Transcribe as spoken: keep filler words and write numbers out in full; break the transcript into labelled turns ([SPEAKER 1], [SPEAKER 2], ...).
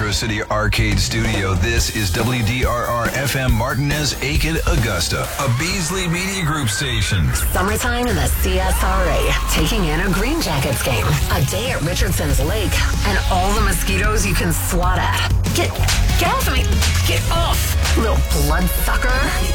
[SPEAKER 1] Metro City Arcade Studio. This is W D R R F M Martinez, Aiken, Augusta, a Beasley Media Group station.
[SPEAKER 2] Summertime in the C S R A, taking in a Green Jackets game, a day at Richardson's Lake, and all the mosquitoes you can swat at. Get, get off me! Get off, little bloodsucker!